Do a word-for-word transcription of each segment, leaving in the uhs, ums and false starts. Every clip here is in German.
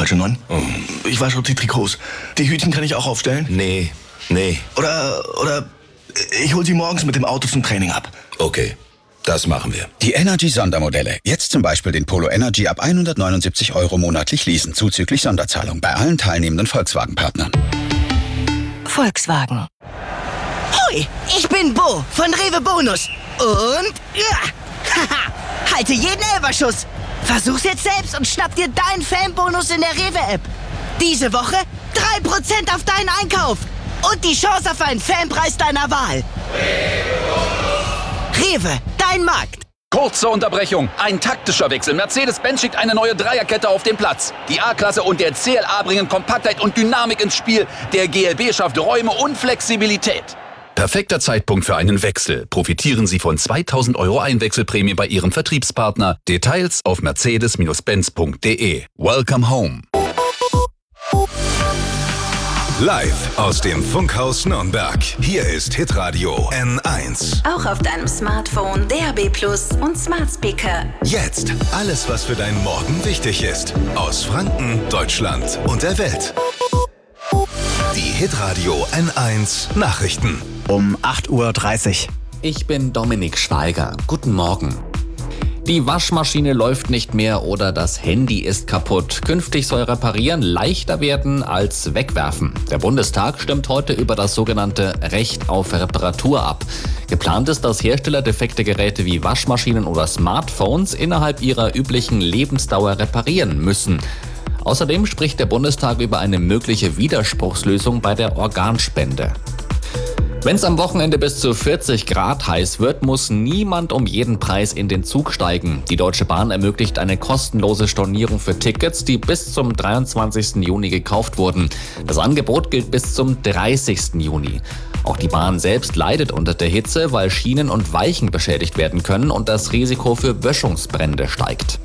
falsche Neun. Ich wasche die Trikots. Die Hütchen kann ich auch aufstellen? Nee, nee. Oder, oder ich hol sie morgens mit dem Auto zum Training ab. Okay, das machen wir. Die Energy-Sondermodelle. Jetzt zum Beispiel den Polo Energy ab hundertneunundsiebzig Euro monatlich leasen, zuzüglich Sonderzahlung bei allen teilnehmenden Volkswagen-Partnern. Volkswagen. Hoi, ich bin Bo von Rewe Bonus. Und ja, haha, halte jeden Elferschuss. Versuch's jetzt selbst und schnapp dir deinen Fanbonus in der Rewe-App. Diese Woche drei Prozent auf deinen Einkauf. Und die Chance auf einen Fanpreis deiner Wahl. Rewe, dein Markt. Kurze Unterbrechung, ein taktischer Wechsel. Mercedes-Benz schickt eine neue Dreierkette auf den Platz. Die A-Klasse und der C L A bringen Kompaktheit und Dynamik ins Spiel. Der G L B schafft Räume und Flexibilität. Perfekter Zeitpunkt für einen Wechsel. Profitieren Sie von zweitausend Euro Einwechselprämie bei Ihrem Vertriebspartner. Details auf mercedes Benz punkt de. Welcome home. Live aus dem Funkhaus Nürnberg. Hier ist Hitradio N eins. Auch auf deinem Smartphone, D A B Plus und Smart Speaker. Jetzt alles, was für deinen Morgen wichtig ist. Aus Franken, Deutschland und der Welt. Die Hitradio N eins Nachrichten. Um acht Uhr dreißig. Ich bin Dominik Steiger. Guten Morgen. Die Waschmaschine läuft nicht mehr oder das Handy ist kaputt. Künftig soll Reparieren leichter werden als wegwerfen. Der Bundestag stimmt heute über das sogenannte Recht auf Reparatur ab. Geplant ist, dass Hersteller defekte Geräte wie Waschmaschinen oder Smartphones innerhalb ihrer üblichen Lebensdauer reparieren müssen. Außerdem spricht der Bundestag über eine mögliche Widerspruchslösung bei der Organspende. Wenn es am Wochenende bis zu vierzig Grad heiß wird, muss niemand um jeden Preis in den Zug steigen. Die Deutsche Bahn ermöglicht eine kostenlose Stornierung für Tickets, die bis zum dreiundzwanzigsten Juni gekauft wurden. Das Angebot gilt bis zum dreißigsten Juni. Auch die Bahn selbst leidet unter der Hitze, weil Schienen und Weichen beschädigt werden können und das Risiko für Böschungsbrände steigt.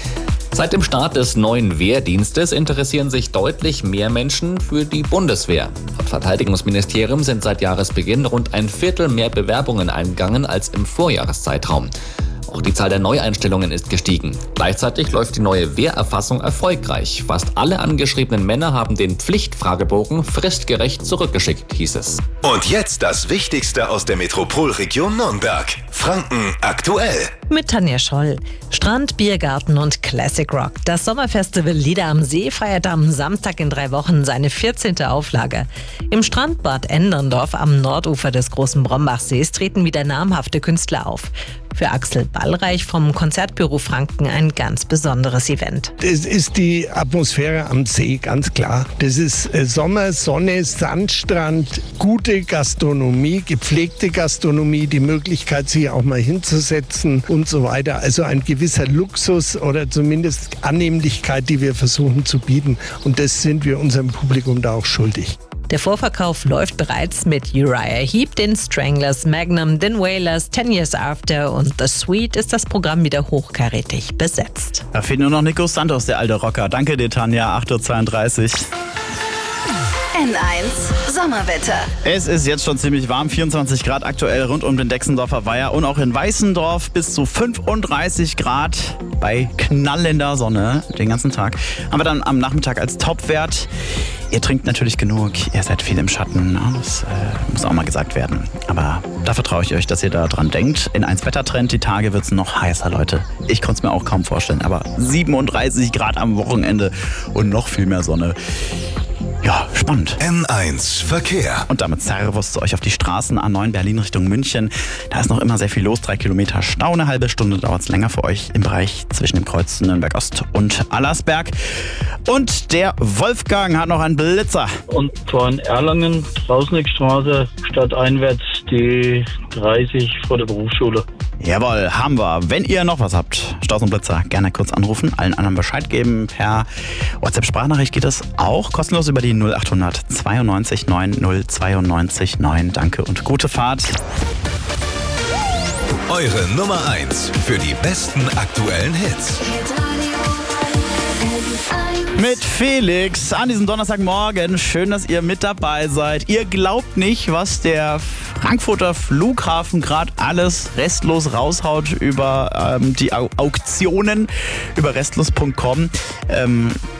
Seit dem Start des neuen Wehrdienstes interessieren sich deutlich mehr Menschen für die Bundeswehr. Laut Verteidigungsministerium sind seit Jahresbeginn rund ein Viertel mehr Bewerbungen eingegangen als im Vorjahreszeitraum. Auch die Zahl der Neueinstellungen ist gestiegen. Gleichzeitig läuft die neue Wehrerfassung erfolgreich. Fast alle angeschriebenen Männer haben den Pflichtfragebogen fristgerecht zurückgeschickt, hieß es. Und jetzt das Wichtigste aus der Metropolregion Nürnberg. Franken aktuell. Mit Tanja Scholl. Strand, Biergarten und Classic Rock. Das Sommerfestival Lieder am See feiert am Samstag in drei Wochen seine vierzehnte Auflage. Im Strandbad Enderndorf am Nordufer des Großen Brombachsees treten wieder namhafte Künstler auf. Für Axel Ballreich vom Konzertbüro Franken ein ganz besonderes Event. Das ist die Atmosphäre am See, ganz klar. Das ist Sommer, Sonne, Sandstrand, gute Gastronomie, gepflegte Gastronomie, die Möglichkeit, sich auch mal hinzusetzen und so weiter. Also ein gewisser Luxus oder zumindest Annehmlichkeit, die wir versuchen zu bieten. Und das sind wir unserem Publikum da auch schuldig. Der Vorverkauf läuft bereits mit Uriah Heep, den Stranglers, Magnum, den Wailers, Ten Years After und The Sweet ist das Programm wieder hochkarätig besetzt. Da fehlt nur noch Nico Santos, der alte Rocker. Danke dir, Tanja. acht Uhr zweiunddreißig. N eins Sommerwetter. Es ist jetzt schon ziemlich warm, vierundzwanzig Grad aktuell rund um den Dexendorfer Weiher und auch in Weißendorf bis zu fünfunddreißig Grad bei knallender Sonne den ganzen Tag. Haben wir dann am Nachmittag als Topwert. Ihr trinkt natürlich genug, ihr seid viel im Schatten, das äh, muss auch mal gesagt werden. Aber da vertraue ich euch, dass ihr da dran denkt. In eins Wettertrend, die Tage wird es noch heißer, Leute. Ich konnte es mir auch kaum vorstellen, aber siebenunddreißig Grad am Wochenende und noch viel mehr Sonne. Ja, spannend. N eins Verkehr. Und damit Servus zu euch auf die Straßen A neun Berlin Richtung München. Da ist noch immer sehr viel los. Drei Kilometer Stau, eine halbe Stunde dauert es länger für euch im Bereich zwischen dem Kreuz Nürnberg-Ost und Allersberg. Und der Wolfgang hat noch einen Blitzer. Und zwar in Erlangen, Rausnickstraße, stadteinwärts die dreißig vor der Berufsschule. Jawohl, haben wir. Wenn ihr noch was habt, Staus und Blitzer, gerne kurz anrufen, allen anderen Bescheid geben. Per WhatsApp-Sprachnachricht geht es auch kostenlos über die null acht hundert zweiundneunzig neun null zweiundneunzig neun. Danke und gute Fahrt. Eure Nummer eins für die besten aktuellen Hits. Mit Felix an diesem Donnerstagmorgen. Schön, dass ihr mit dabei seid. Ihr glaubt nicht, was der Frankfurter Flughafen gerade alles restlos raushaut über ähm, die Au- Auktionen über restlos punkt com. Ähm,